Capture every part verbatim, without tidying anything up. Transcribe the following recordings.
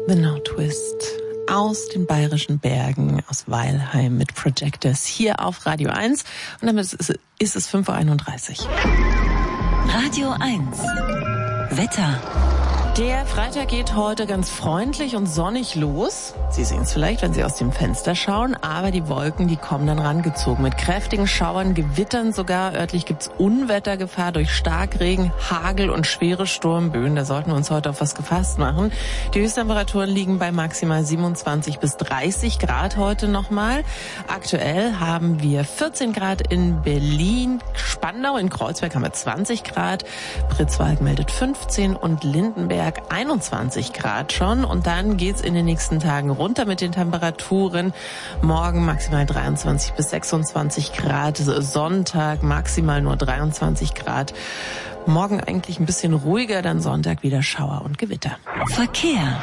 The No Twist aus den bayerischen Bergen, aus Weilheim mit Projectors hier auf Radio eins. Und damit ist es fünf Uhr einunddreißig. Radio eins. Wetter. Der Freitag geht heute ganz freundlich und sonnig los. Sie sehen es vielleicht, wenn Sie aus dem Fenster schauen, aber die Wolken, die kommen dann rangezogen mit kräftigen Schauern, Gewittern sogar. Örtlich gibt's Unwettergefahr durch Starkregen, Hagel und schwere Sturmböen. Da sollten wir uns heute auf was gefasst machen. Die Höchsttemperaturen liegen bei maximal siebenundzwanzig bis dreißig Grad heute nochmal. Aktuell haben wir vierzehn Grad in Berlin, Spandau, in Kreuzberg haben wir zwanzig Grad, Pritzwalk meldet fünfzehn und Lindenberg einundzwanzig Grad schon. Und dann geht's in den nächsten Tagen runter mit den Temperaturen. Morgen maximal dreiundzwanzig bis sechsundzwanzig Grad, Sonntag maximal nur dreiundzwanzig Grad. Morgen eigentlich ein bisschen ruhiger, dann Sonntag wieder Schauer und Gewitter. Verkehr.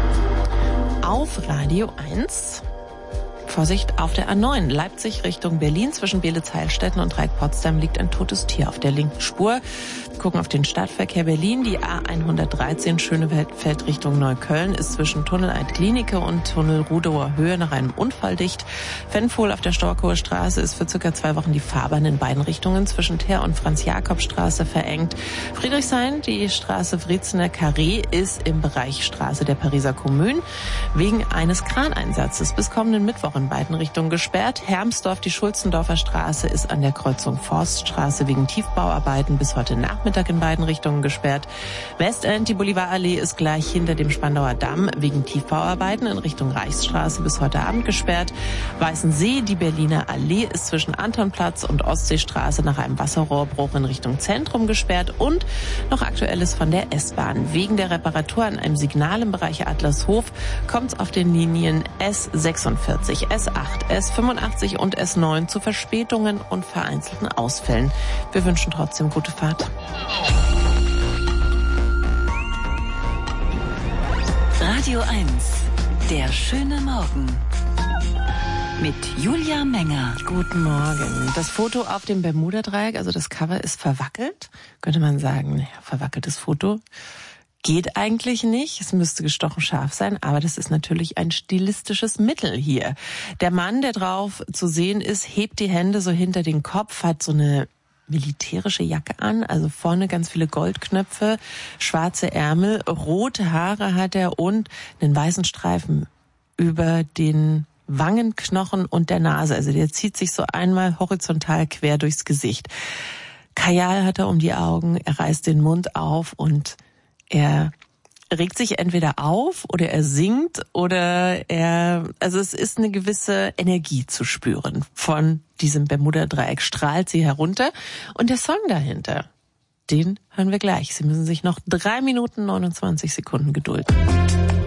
Auf Radio eins. Vorsicht, auf der A neun, Leipzig Richtung Berlin, zwischen Beelitz-Heilstätten und Reik-Potsdam liegt ein totes Tier auf der linken Spur. Wir gucken auf den Stadtverkehr Berlin. Die A hundertdreizehn Schönefeld Richtung Neukölln ist zwischen Tunnel Alt-Klinike und Tunnel Rudower Höhe nach einem Unfall dicht. Fennpohl auf der Storkower Straße ist für circa zwei Wochen die Fahrbahn in beiden Richtungen zwischen Teer und Franz-Jakob-Straße verengt. Friedrichshain, die Straße Wriezener Carré, ist im Bereich Straße der Pariser Kommune wegen eines Kraneinsatzes bis kommenden Mittwoch in beiden Richtungen gesperrt. Hermsdorf, die Schulzendorfer Straße, ist an der Kreuzung Forststraße wegen Tiefbauarbeiten bis heute Nachmittag in beiden Richtungen gesperrt. Westend, die Bolivarallee, ist gleich hinter dem Spandauer Damm wegen Tiefbauarbeiten in Richtung Reichsstraße bis heute Abend gesperrt. Weißensee, die Berliner Allee, ist zwischen Antonplatz und Ostseestraße nach einem Wasserrohrbruch in Richtung Zentrum gesperrt. Und noch Aktuelles von der S-Bahn. Wegen der Reparatur an einem Signal im Bereich Adlershof kommt es auf den Linien S sechsundvierzig, S acht, S fünfundachtzig und S neun zu Verspätungen und vereinzelten Ausfällen. Wir wünschen trotzdem gute Fahrt. Radio eins. Der schöne Morgen. Mit Julia Menger. Guten Morgen. Das Foto auf dem Bermuda-Dreieck, also das Cover, ist verwackelt. Könnte man sagen, ja, verwackeltes Foto. Geht eigentlich nicht, es müsste gestochen scharf sein, aber das ist natürlich ein stilistisches Mittel hier. Der Mann, der drauf zu sehen ist, hebt die Hände so hinter den Kopf, hat so eine militärische Jacke an, also vorne ganz viele Goldknöpfe, schwarze Ärmel, rote Haare hat er und einen weißen Streifen über den Wangenknochen und der Nase. Also der zieht sich so einmal horizontal quer durchs Gesicht. Kajal hat er um die Augen, er reißt den Mund auf und er regt sich entweder auf oder er singt oder er, also es ist eine gewisse Energie zu spüren. Von diesem Bermuda-Dreieck strahlt sie herunter und der Song dahinter, den hören wir gleich. Sie müssen sich noch drei Minuten neunundzwanzig Sekunden gedulden.